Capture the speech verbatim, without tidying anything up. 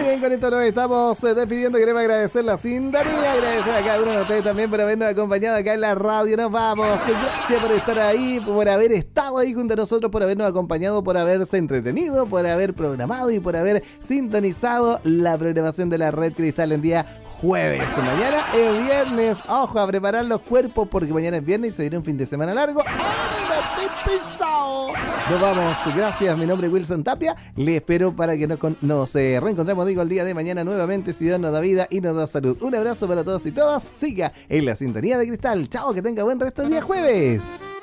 bien, con esto nos estamos eh, despidiendo. Queremos agradecer la sintonía, agradecer a cada uno de ustedes también por habernos acompañado acá en la radio. Nos vamos. Gracias por estar ahí, por haber estado ahí junto a nosotros, por habernos acompañado, por haberse entretenido, por haber programado y por haber sintonizado la programación de la Red Cristal en día jueves. Mañana es viernes. Ojo, a preparar los cuerpos porque mañana es viernes y se viene un fin de semana largo. ¡Ándate pesado! Nos vamos. Gracias. Mi nombre es Wilson Tapia. Le espero para que nos, nos eh, reencontremos, digo, el día de mañana nuevamente, si Dios nos da vida y nos da salud. Un abrazo para todos y todas. Siga en la sintonía de Cristal. Chao, que tenga buen resto de día jueves.